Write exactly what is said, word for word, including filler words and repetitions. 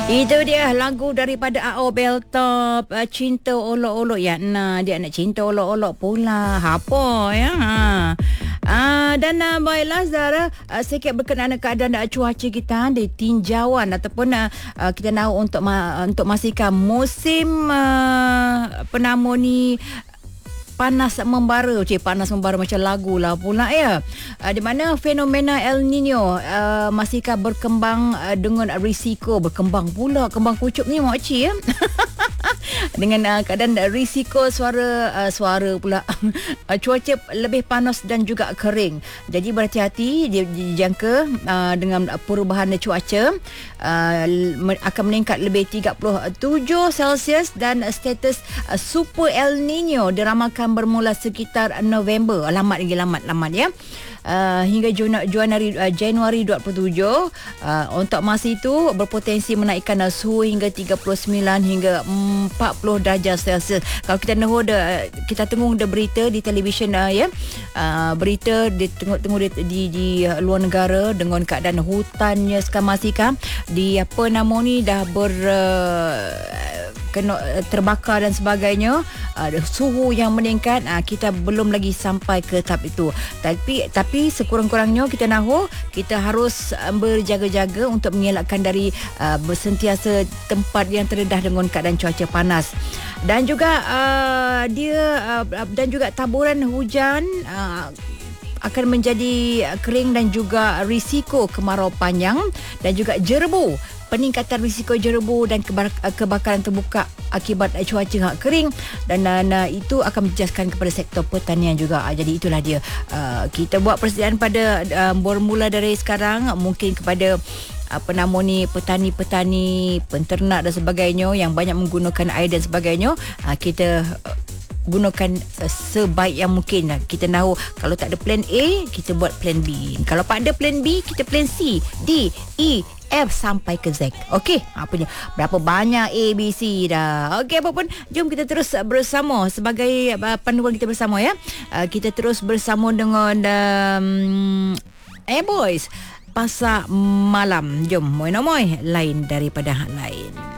Itu dia lagu daripada A O Beltop, uh, Cinta Olok-Olok ya. Nah, dia nak cinta olok-olok pula. Apa ya? Ha. Ah, dan uh, baiklah Zara, uh, sikit berkenaan keadaan uh, cuaca kita di tinjauan ataupun uh, uh, kita nak untuk ma- untuk memastikan musim uh, apa nama ni panas membara. Cik, panas membara macam lagu lah pula ya. Uh, di mana fenomena El Nino uh, masihkah berkembang uh, dengan risiko berkembang pula kembang kucuk ni mak cik ya. Dengan uh, keadaan risiko suara uh, suara pula uh, cuaca lebih panas dan juga kering. Jadi berhati-hati dijangka uh, dengan perubahan cuaca uh, akan meningkat lebih tiga puluh tujuh Celsius dan status uh, Super El Nino diramalkan bermula sekitar November. Lamat lagi lamat lamat ya. Uh, hingga Januari, uh, Januari dua puluh tujuh uh, untuk masa itu berpotensi menaikkan uh, suhu hingga tiga puluh sembilan hingga empat puluh darjah Celsius. Kalau kita tengok uh, kita tengok the berita di televisyen uh, ya uh, berita di tengok-tengok di, di, di uh, luar negara dengan keadaan hutannya sekarang masih kan di apa nama ni dah ber uh, kena terbakar dan sebagainya, uh, suhu yang meningkat, uh, kita belum lagi sampai ke tahap itu. Tapi tapi sekurang-kurangnya kita nahu kita harus uh, berjaga-jaga untuk mengelakkan dari uh, bersentiasa tempat yang terdedah dengan keadaan cuaca panas. Dan juga uh, dia uh, dan juga taburan hujan uh, akan menjadi kering dan juga risiko kemarau panjang dan juga jerebu. Peningkatan risiko jerebu dan kebakaran terbuka akibat cuaca yang kering dan uh, itu akan menjejaskan kepada sektor pertanian juga. Uh, jadi itulah dia. Uh, kita buat persediaan pada uh, bermula dari sekarang mungkin kepada apa nama ni petani-petani, penternak dan sebagainya yang banyak menggunakan air dan sebagainya. Uh, kita uh, gunakan uh, sebaik yang mungkin. Kita tahu kalau tak ada plan A, kita buat plan B. Kalau tak ada plan B, kita plan C, D, E, F sampai ke Z. Okey, apa punya berapa banyak A B C dah. Okey, apa pun jom kita terus bersama sebagai uh, panduan kita bersama ya. Uh, kita terus bersama dengan um, Airboys Pasar Malam. Jom, moi no moi lain daripada hal lain.